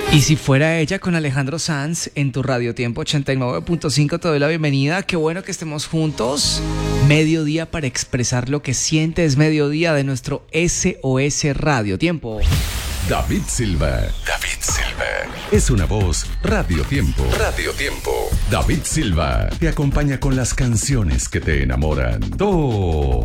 Y si fuera ella con Alejandro Sanz en tu Radio Tiempo 89.5, te doy la bienvenida. Qué bueno que estemos juntos. Mediodía para expresar lo que sientes. Mediodía de nuestro SOS Radio Tiempo. David Silva. Es una voz Radio Tiempo. David Silva te acompaña con las canciones que te enamoran.